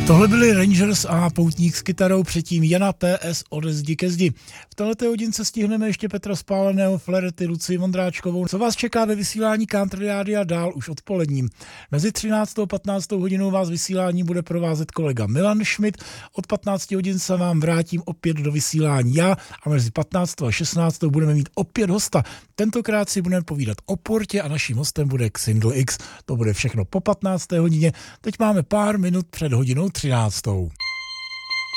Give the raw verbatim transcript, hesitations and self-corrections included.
Tohle byli Rangers a Poutník s kytarou, předtím Jana P S ode zdi ke zdi. V této hodince stihneme ještě Petra Spáleného, Flerety, Lucii Vondráčkovou. Co vás čeká ve vysílání Country Rádia dál už odpoledním? Mezi třináctou a patnáctou hodinou vás vysílání bude provázet kolega Milan Schmidt. Od patnácti hodin se vám vrátím opět do vysílání já a mezi patnáctou a šestnáctou budeme mít opět hosta. Tentokrát si budeme povídat o Portě a naším hostem bude Xindl X. To bude všechno po patnácté hodině. Teď máme pár minut před hodinou třináctou.